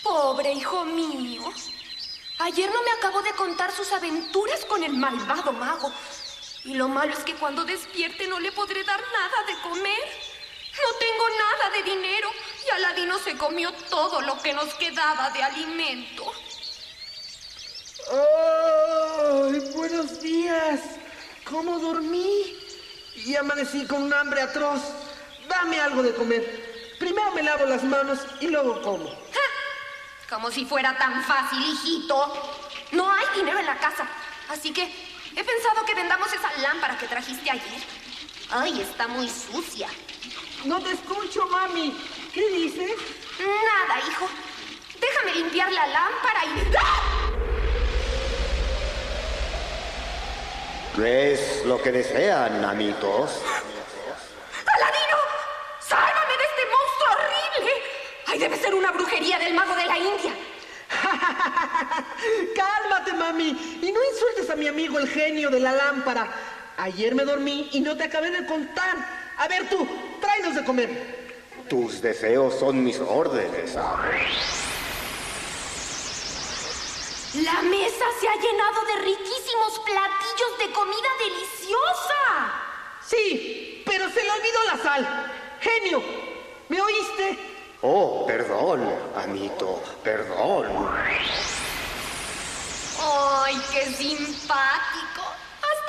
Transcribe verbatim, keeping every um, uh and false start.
Pobre hijo mío. Ayer no me acabó de contar sus aventuras con el malvado mago. Y lo malo es que cuando despierte no le podré dar nada de comer. No tengo nada de dinero y Aladino se comió todo lo que nos quedaba de alimento. ¡Ay, buenos días! ¿Cómo dormí? Y amanecí con un hambre atroz. Dame algo de comer. Primero me lavo las manos y luego como. ¡Ja! Como si fuera tan fácil, hijito. No hay dinero en la casa, así que he pensado que vendamos esa lámpara que trajiste ayer. Ay, está muy sucia. No te escucho, mami. ¿Qué dices? Nada, hijo. Déjame limpiar la lámpara y... ¡Ah! ¿Qué es lo que desean, amitos? ¡Aladino! ¡Sálvame de este monstruo horrible! ¡Ay, debe ser una brujería del mago de la India! Cálmate, mami, y no insultes a mi amigo el genio de la lámpara. Ayer me dormí y no te acabé de contar. A ver tú, tráenos de comer. Tus deseos son mis órdenes. La mesa se ha llenado de riquísimos platillos de comida deliciosa. Sí, pero se le olvidó la sal. Genio, ¿me oíste? Oh, perdón, amito, perdón. ¡Ay, qué simpático!